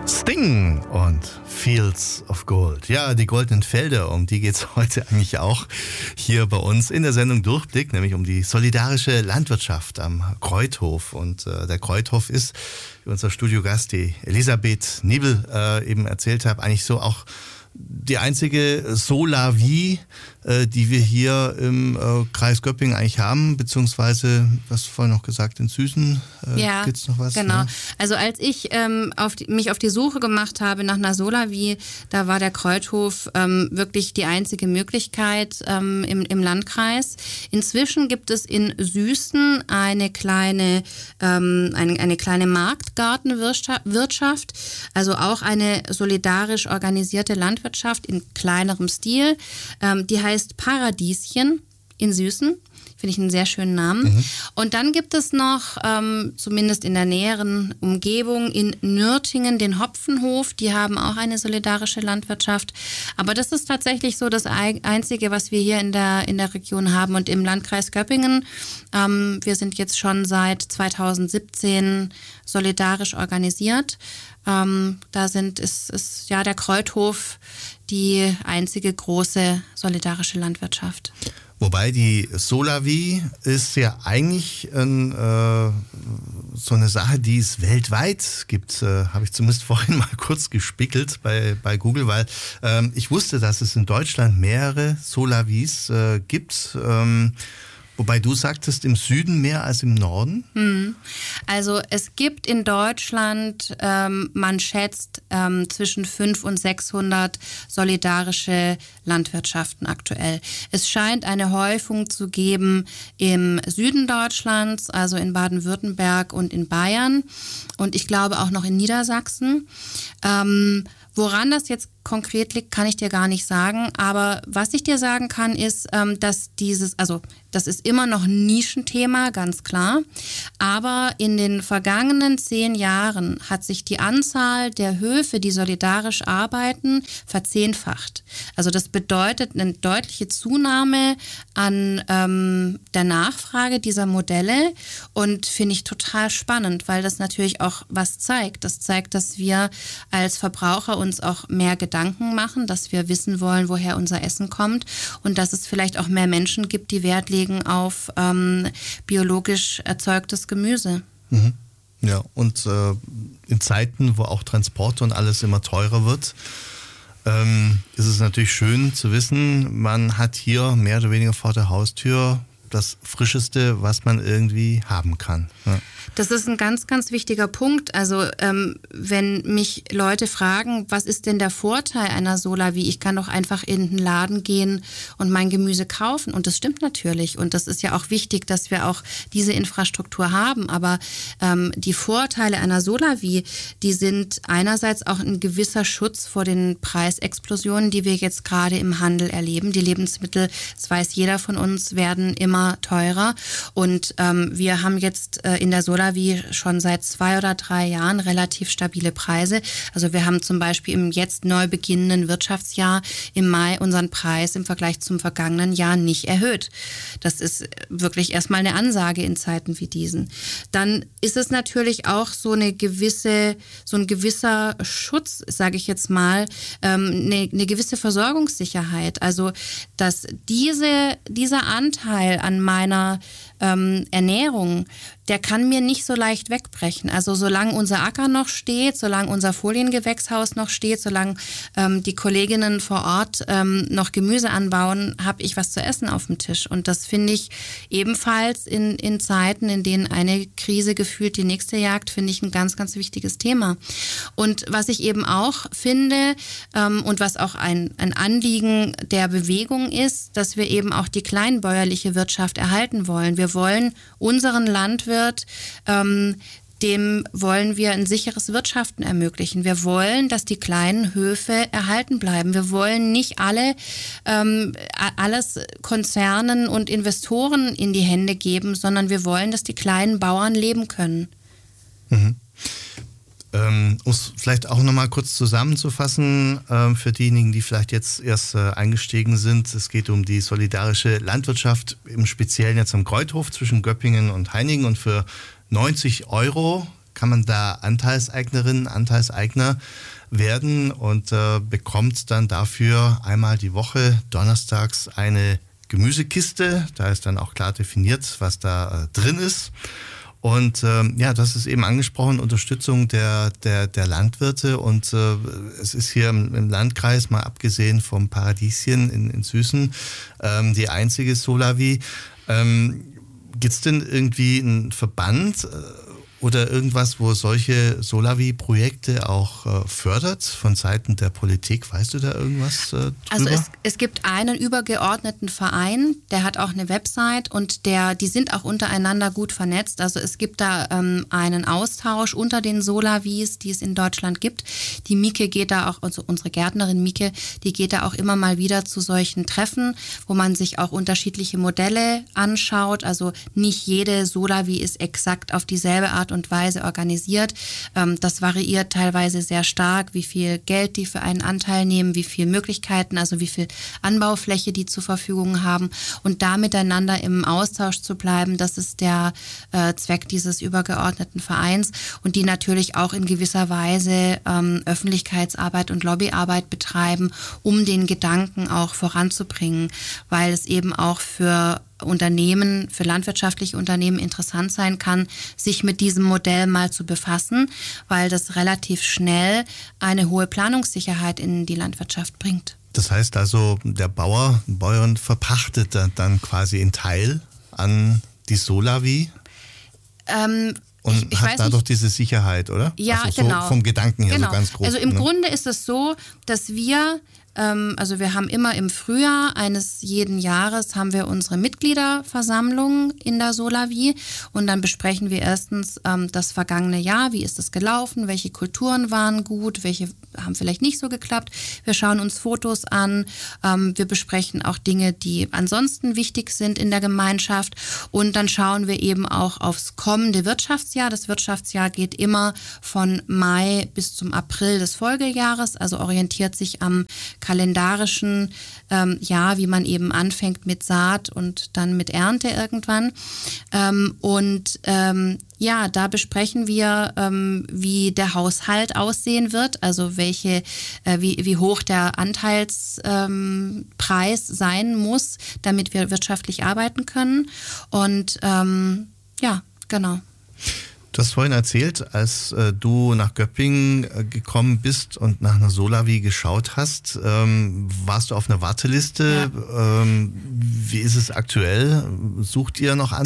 Sting und Fields of Gold. Ja, die goldenen Felder, um die geht es heute eigentlich auch hier bei uns in der Sendung Durchblick, nämlich um die solidarische Landwirtschaft am Kreuthof. Und der Kreuthof ist, wie unser Studiogast, die Elisabeth Niebel eben erzählt hat, eigentlich so auch die einzige Solavie, die wir hier im Kreis Göppingen eigentlich haben, beziehungsweise, was vorhin noch gesagt, in Süßen gibt's noch was? Genau. Ja? Also als ich mich auf die Suche gemacht habe nach einer Solavie, da war der Kreuthof wirklich die einzige Möglichkeit im Landkreis. Inzwischen gibt es in Süßen eine kleine Marktgartenwirtschaft, also auch eine solidarisch organisierte Landwirtschaft in kleinerem Stil. Die heißt Paradieschen in Süßen. Finde ich einen sehr schönen Namen. Mhm. Und dann gibt es noch, zumindest in der näheren Umgebung, in Nürtingen den Hopfenhof. Die haben auch eine solidarische Landwirtschaft. Aber das ist tatsächlich so das Einzige, was wir hier in der Region haben. Und im Landkreis Göppingen, wir sind jetzt schon seit 2017 solidarisch organisiert. Da ist der Kreuthof die einzige große solidarische Landwirtschaft. Wobei die Solavie ist ja eigentlich so eine Sache, die es weltweit gibt. Habe ich zumindest vorhin mal kurz gespickelt bei Google, weil ich wusste, dass es in Deutschland mehrere Solavies gibt. Wobei du sagtest, im Süden mehr als im Norden? Also es gibt in Deutschland, man schätzt, zwischen 500 und 600 solidarische Landwirtschaften aktuell. Es scheint eine Häufung zu geben im Süden Deutschlands, also in Baden-Württemberg und in Bayern und ich glaube auch noch in Niedersachsen. Woran das jetzt konkret liegt, kann ich dir gar nicht sagen. Aber was ich dir sagen kann, ist, dass das ist immer noch ein Nischenthema, ganz klar. Aber in den vergangenen 10 Jahren hat sich die Anzahl der Höfe, die solidarisch arbeiten, verzehnfacht. Also das bedeutet eine deutliche Zunahme an der Nachfrage dieser Modelle und finde ich total spannend, weil das natürlich auch was zeigt. Das zeigt, dass wir als Verbraucher uns auch mehr Gedanken machen, dass wir wissen wollen, woher unser Essen kommt und dass es vielleicht auch mehr Menschen gibt, die Wert legen auf biologisch erzeugtes Gemüse. Mhm. Ja, und in Zeiten, wo auch Transport und alles immer teurer wird, ist es natürlich schön zu wissen, man hat hier mehr oder weniger vor der Haustür das Frischeste, was man irgendwie haben kann. Ja. Das ist ein ganz, ganz wichtiger Punkt. Also wenn mich Leute fragen, was ist denn der Vorteil einer Solavie? Ich kann doch einfach in den Laden gehen und mein Gemüse kaufen. Und das stimmt natürlich. Und das ist ja auch wichtig, dass wir auch diese Infrastruktur haben. Aber die Vorteile einer Solavie, die sind einerseits auch ein gewisser Schutz vor den Preisexplosionen, die wir jetzt gerade im Handel erleben. Die Lebensmittel, das weiß jeder von uns, werden immer teurer. Und wir haben jetzt in der Solavie schon seit 2 oder 3 Jahren relativ stabile Preise. Also wir haben zum Beispiel im jetzt neu beginnenden Wirtschaftsjahr im Mai unseren Preis im Vergleich zum vergangenen Jahr nicht erhöht. Das ist wirklich erstmal eine Ansage in Zeiten wie diesen. Dann ist es natürlich auch so ein gewisser Schutz, sage ich jetzt mal, eine gewisse Versorgungssicherheit. Also dass dieser Anteil an meiner Ernährung, der kann mir nicht so leicht wegbrechen. Also solange unser Acker noch steht, solange unser Foliengewächshaus noch steht, solange die Kolleginnen vor Ort noch Gemüse anbauen, habe ich was zu essen auf dem Tisch. Und das finde ich ebenfalls in Zeiten, in denen eine Krise gefühlt die nächste jagt, finde ich ein ganz, ganz wichtiges Thema. Und was ich eben auch finde und was auch ein Anliegen der Bewegung ist, dass wir eben auch die kleinbäuerliche Wirtschaft erhalten wollen. Wir wollen unseren Landwirt, dem wollen wir ein sicheres Wirtschaften ermöglichen. Wir wollen, dass die kleinen Höfe erhalten bleiben. Wir wollen nicht alles Konzernen und Investoren in die Hände geben, sondern wir wollen, dass die kleinen Bauern leben können. Mhm. Um es vielleicht auch nochmal kurz zusammenzufassen, für diejenigen, die vielleicht jetzt erst eingestiegen sind, es geht um die solidarische Landwirtschaft, im Speziellen jetzt am Kreuthof zwischen Göppingen und Heiningen, und für 90 € kann man da Anteilseignerin, Anteilseigner werden und bekommt dann dafür einmal die Woche donnerstags eine Gemüsekiste. Da ist dann auch klar definiert, was da drin ist. Und ja, das ist eben angesprochen, Unterstützung der Landwirte. Und es ist hier im Landkreis, mal abgesehen vom Paradieschen in Süßen, die einzige Solawi. Gibt es denn irgendwie einen Verband oder irgendwas, wo solche Solawi-Projekte auch fördert von Seiten der Politik? Weißt du da irgendwas drüber? Also es gibt einen übergeordneten Verein, der hat auch eine Website und die sind auch untereinander gut vernetzt. Also es gibt da einen Austausch unter den Solawis, die es in Deutschland gibt. Die Mieke geht da auch, also unsere Gärtnerin Mieke, die geht da auch immer mal wieder zu solchen Treffen, wo man sich auch unterschiedliche Modelle anschaut. Also nicht jede Solawi ist exakt auf dieselbe Art und Weise organisiert. Das variiert teilweise sehr stark, wie viel Geld die für einen Anteil nehmen, wie viele Möglichkeiten, also wie viel Anbaufläche die zur Verfügung haben. Und da miteinander im Austausch zu bleiben, das ist der Zweck dieses übergeordneten Vereins und die natürlich auch in gewisser Weise Öffentlichkeitsarbeit und Lobbyarbeit betreiben, um den Gedanken auch voranzubringen, weil es eben auch für Unternehmen, für landwirtschaftliche Unternehmen interessant sein kann, sich mit diesem Modell mal zu befassen, weil das relativ schnell eine hohe Planungssicherheit in die Landwirtschaft bringt. Das heißt also, der Bauern verpachtet dann quasi einen Teil an die Solawi und ich hat dadurch diese Sicherheit, oder? Ja, also so genau. Vom Gedanken her, genau. so ganz grob. Also im Grunde ist es so, dass wir haben immer im Frühjahr eines jeden Jahres haben wir unsere Mitgliederversammlung in der Solawi und dann besprechen wir erstens das vergangene Jahr, wie ist es gelaufen, welche Kulturen waren gut, welche haben vielleicht nicht so geklappt. Wir schauen uns Fotos an, wir besprechen auch Dinge, die ansonsten wichtig sind in der Gemeinschaft und dann schauen wir eben auch aufs kommende Wirtschaftsjahr. Das Wirtschaftsjahr geht immer von Mai bis zum April des Folgejahres, also orientiert sich am kalendarischen Jahr, wie man eben anfängt mit Saat und dann mit Ernte irgendwann. Da besprechen wir, wie der Haushalt aussehen wird, also wie hoch der Anteilspreis sein muss, damit wir wirtschaftlich arbeiten können. Und genau. Du hast vorhin erzählt, als du nach Göppingen gekommen bist und nach einer Solawi geschaut hast, warst du auf einer Warteliste. Ja. Wie ist es aktuell? Sucht ihr noch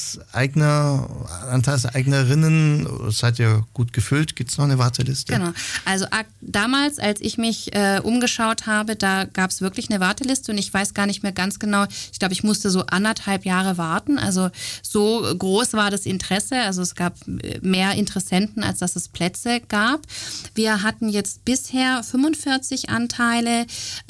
Anteilseignerinnen? Seid ihr gut gefüllt? Gibt es noch eine Warteliste? Genau. Also damals, als ich mich umgeschaut habe, da gab es wirklich eine Warteliste und ich weiß gar nicht mehr ganz genau. Ich glaube, ich musste so 1,5 Jahre warten. Also so groß war das Interesse. Also es gab mehr Interessenten, als dass es Plätze gab. Wir hatten jetzt bisher 45 Anteile,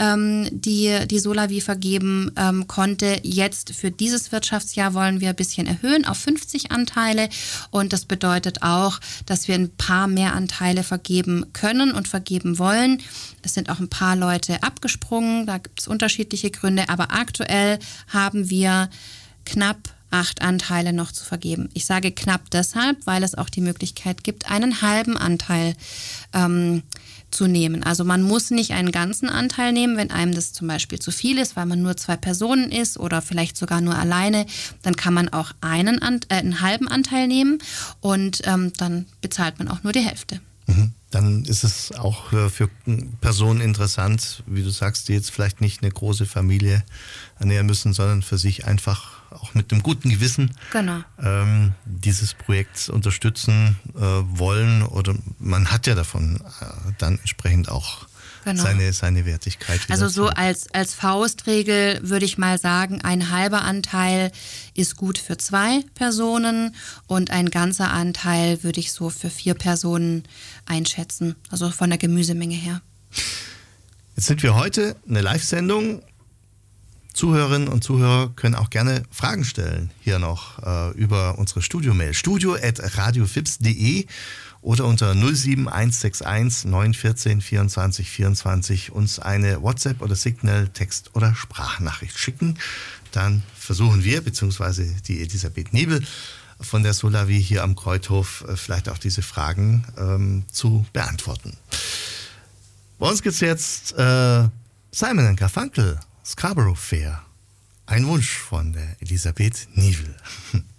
die Solawi vergeben konnte. Jetzt für dieses Wirtschaftsjahr wollen wir ein bisschen erhöhen auf 50 Anteile und das bedeutet auch, dass wir ein paar mehr Anteile vergeben können und vergeben wollen. Es sind auch ein paar Leute abgesprungen, da gibt es unterschiedliche Gründe, aber aktuell haben wir knapp 8 Anteile noch zu vergeben. Ich sage knapp deshalb, weil es auch die Möglichkeit gibt, einen halben Anteil zu nehmen. Also man muss nicht einen ganzen Anteil nehmen, wenn einem das zum Beispiel zu viel ist, weil man nur 2 Personen ist oder vielleicht sogar nur alleine, dann kann man auch einen halben Anteil nehmen und dann bezahlt man auch nur die Hälfte. Dann ist es auch für Personen interessant, wie du sagst, die jetzt vielleicht nicht eine große Familie ernähren müssen, sondern für sich einfach auch mit einem guten Gewissen dieses Projekt unterstützen wollen. Oder man hat ja davon dann entsprechend auch seine Wertigkeit. Also so als Faustregel würde ich mal sagen, ein halber Anteil ist gut für 2 Personen und ein ganzer Anteil würde ich so für 4 Personen einschätzen, also von der Gemüsemenge her. Jetzt sind wir heute eine Live-Sendung. Zuhörerinnen und Zuhörer können auch gerne Fragen stellen, hier noch über unsere Studio-Mail, studio@radiofips.de oder unter 07161 914 24 24 uns eine WhatsApp oder Signal, Text oder Sprachnachricht schicken. Dann versuchen wir, beziehungsweise die Elisabeth Nebel, von der Solavie hier am Kreuthof vielleicht auch diese Fragen zu beantworten. Bei uns gibt es jetzt Simon & Garfunkel, Scarborough Fair. Ein Wunsch von der Elisabeth Niewel.